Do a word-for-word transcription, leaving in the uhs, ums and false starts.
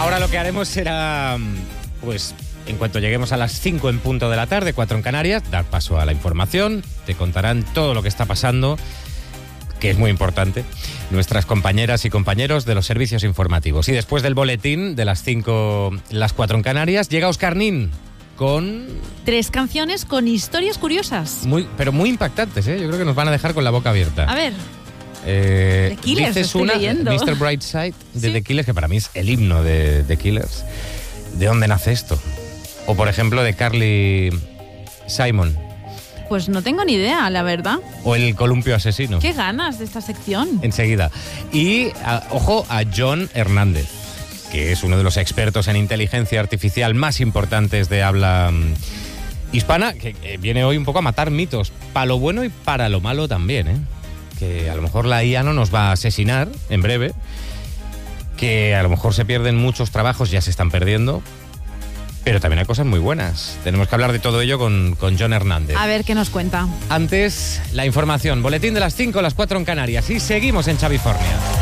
Ahora lo que haremos será, pues, en cuanto lleguemos a las cinco en punto de la tarde, cuatro en Canarias, dar paso a la información. Te contarán todo lo que está pasando, que es muy importante, nuestras compañeras y compañeros de los servicios informativos. Y después del boletín de las cinco, las cuatro en Canarias, llega Óscar Nin con... Tres canciones con historias curiosas. Muy, pero muy impactantes, ¿eh? Yo creo que nos van a dejar con la boca abierta. A ver... Eh, The Killers, dices estoy una, leyendo. mister Brightside, de ¿Sí? The Killers, que para mí es el himno de The Killers. ¿De dónde nace esto? O, por ejemplo, de Carly Simon. Pues no tengo ni idea, la verdad. O el columpio asesino. Qué ganas de esta sección. Enseguida. Y, a, ojo, a John Hernández, que es uno de los expertos en inteligencia artificial más importantes de habla um, hispana, que eh, viene hoy un poco a matar mitos, para lo bueno y para lo malo también, ¿eh? Que a lo mejor la I A no nos va a asesinar en breve, que a lo mejor se pierden muchos trabajos, ya se están perdiendo, pero también hay cosas muy buenas. Tenemos que hablar de todo ello con, con John Hernández. A ver qué nos cuenta. Antes, la información. Boletín de las cinco, las cuatro en Canarias. Y seguimos en Chavifornia.